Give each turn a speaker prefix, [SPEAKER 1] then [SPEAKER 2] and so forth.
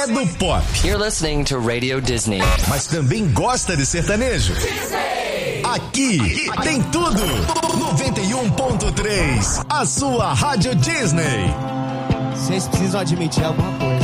[SPEAKER 1] é do pop.
[SPEAKER 2] You're listening to Radio Disney.
[SPEAKER 1] Mas também gosta de sertanejo. Aqui tem tudo. 91.3, a sua Rádio Disney.
[SPEAKER 3] Vocês precisam admitir alguma coisa.